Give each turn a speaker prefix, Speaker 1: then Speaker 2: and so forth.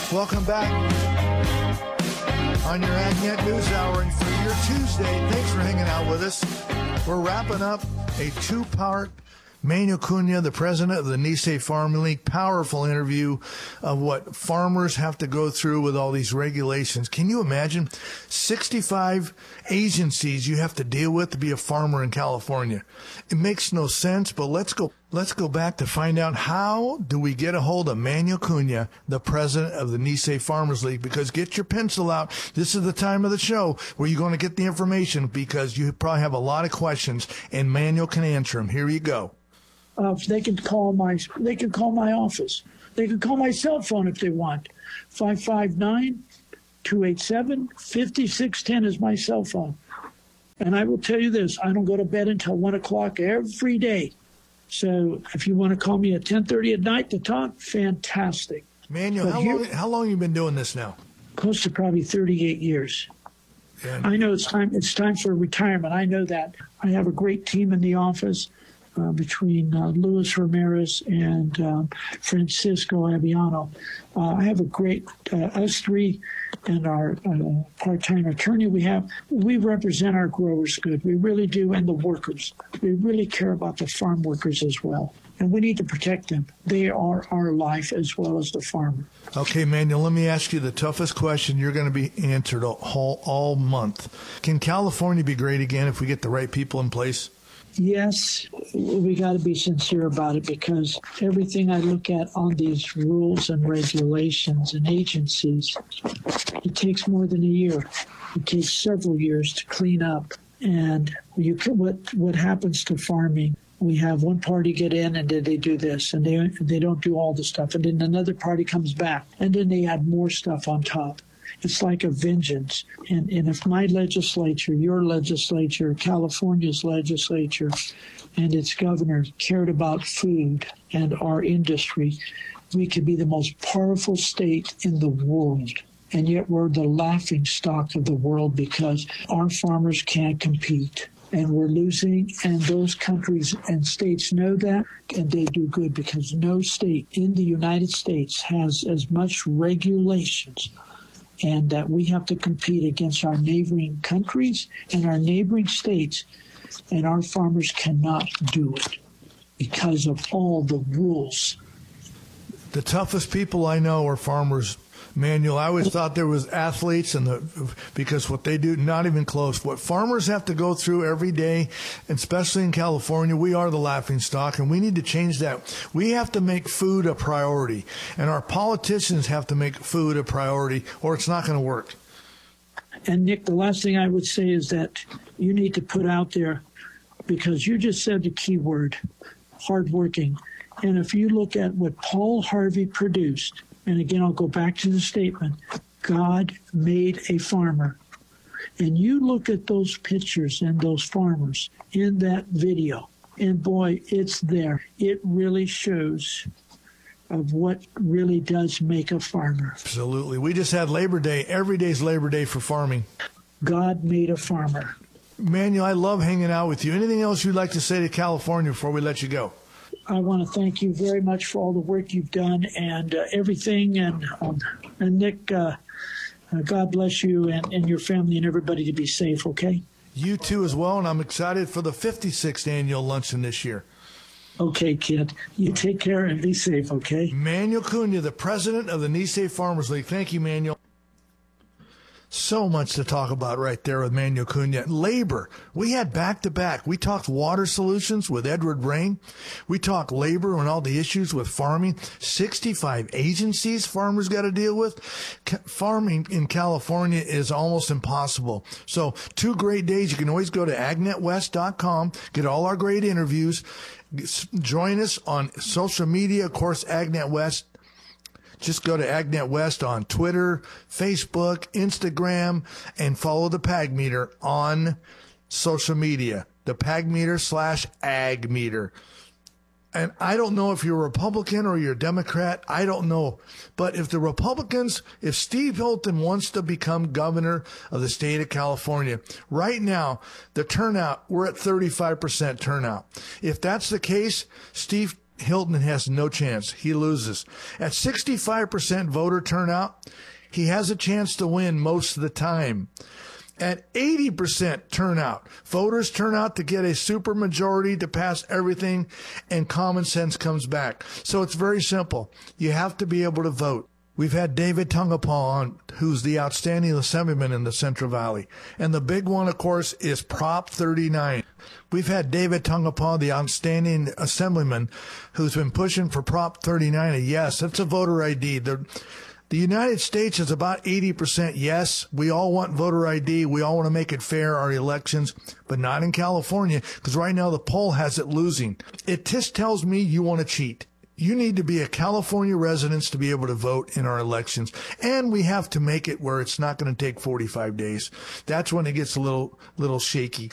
Speaker 1: Welcome back on your AgNet News Hour and for your Tuesday. Thanks for hanging out with us. We're wrapping up a two-part Manuel Cunha, the president of the Nisei Farm League, powerful interview of what farmers have to go through with all these regulations. Can you imagine 65 agencies you have to deal with to be a farmer in California? It makes no sense, but let's go back to find out how do we get a hold of Manuel Cunha, the president of the Nisei Farmers League, because get your pencil out. This is the time of the show where you're going to get the information because you probably have a lot of questions and Manuel can answer them. Here you go.
Speaker 2: They can call my office. They can call my cell phone if they want. 559-287-5610 is my cell phone. And I will tell you this, I don't go to bed until 1 o'clock every day. So if you want to call me at 10:30 at night to talk, fantastic.
Speaker 1: Manuel, how long have you been doing this now?
Speaker 2: Close to probably 38 years.
Speaker 1: Yeah.
Speaker 2: I know it's time for retirement. I know that. I have a great team in the office. Between Luis Ramirez and Francisco Abiano. I have a great, us three and our part-time attorney we represent our growers good. We really do, and the workers. We really care about the farm workers as well. And we need to protect them. They are our life as well as the farmer.
Speaker 1: Okay, Manuel, let me ask you the toughest question you're going to be answered all month. Can California be great again if we get the right people in place?
Speaker 2: Yes, we got to be sincere about it because everything I look at on these rules and regulations and agencies, it takes more than a year. It takes several years to clean up. And what happens to farming? We have one party get in and then they do this and they don't do all the stuff. And then another party comes back and then they add more stuff on top. It's like a vengeance. And if my legislature, your legislature, California's legislature, and its governor cared about food and our industry, we could be the most powerful state in the world. And yet we're the laughing stock of the world because our farmers can't compete. And we're losing, and those countries and states know that, and they do good because no state in the United States has as much regulations and that we have to compete against our neighboring countries and our neighboring states, and our farmers cannot do it because of all the rules.
Speaker 1: The toughest people I know are farmers, Manuel. I always thought there was athletes because what they do, not even close. What farmers have to go through every day, especially in California, we are the laughing stock, and we need to change that. We have to make food a priority, and our politicians have to make food a priority, or it's not going to work.
Speaker 2: And Nick, the last thing I would say is that you need to put out there, because you just said the key word, hardworking. And if you look at what Paul Harvey produced, and again, I'll go back to the statement, God made a farmer. And you look at those pictures and those farmers in that video, and boy, it's there. It really shows of what really does make a farmer.
Speaker 1: Absolutely. We just had Labor Day. Every day's Labor Day for farming.
Speaker 2: God made a farmer.
Speaker 1: Manuel, I love hanging out with you. Anything else you'd like to say to California before we let you go?
Speaker 2: I want to thank you very much for all the work you've done and everything. And Nick, God bless you and your family and everybody to be safe, okay?
Speaker 1: You too as well, and I'm excited for the 56th annual luncheon this year.
Speaker 2: Okay, kid. You take care and be safe, okay?
Speaker 1: Manuel Cunha, the president of the Nisei Farmers League. Thank you, Manuel. So much to talk about right there with Manuel Cunha. Labor. We had back-to-back. We talked water solutions with Edward Rain. We talked labor and all the issues with farming. 65 agencies farmers got to deal with. Farming in California is almost impossible. So 2 great days. You can always go to agnetwest.com, get all our great interviews. Join us on social media. Of course, AgNet West. Just go to AgNet West on Twitter, Facebook, Instagram, and follow the Pag Meter on social media. The Pag Meter /Ag Meter. And I don't know if you're a Republican or you're a Democrat. I don't know. But if the Republicans, if Steve Hilton wants to become governor of the state of California, right now, the turnout, we're at 35% turnout. If that's the case, Steve Hilton has no chance. He loses. At 65% voter turnout, he has a chance to win most of the time. At 80% turnout, voters turn out to get a supermajority to pass everything, and common sense comes back. So it's very simple. You have to be able to vote. We've had David Tungapal on, who's the outstanding assemblyman in the Central Valley. And the big one, of course, is Prop 39. We've had David Tungapal, the outstanding assemblyman, who's been pushing for Prop 39. Yes, it's a voter ID. The United States is about 80% yes. We all want voter ID. We all want to make it fair, our elections, but not in California, because right now the poll has it losing. It just tells me you want to cheat. You need to be a California resident to be able to vote in our elections. And we have to make it where it's not going to take 45 days. That's when it gets a little shaky.